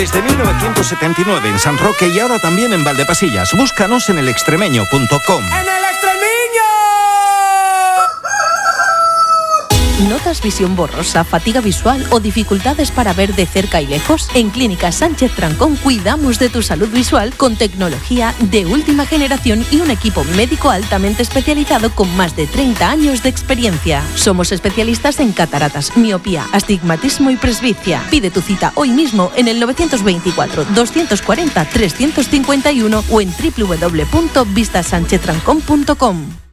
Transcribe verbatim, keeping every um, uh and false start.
Desde mil novecientos setenta y nueve en San Roque y ahora también en Valdepasillas. Búscanos en el extremeño punto com. ¡En el Extremeño! ¿Notas visión borrosa, fatiga visual o dificultades para ver de cerca y lejos? En Clínica Sánchez Trancón cuidamos de tu salud visual con tecnología de última generación y un equipo médico altamente especializado con más de treinta años de experiencia. Somos especialistas en cataratas, miopía, astigmatismo y presbicia. Pide tu cita hoy mismo en el novecientos veinticuatro, doscientos cuarenta, trescientos cincuenta y uno o en doble u doble u doble u punto vista sánchez trancón punto com.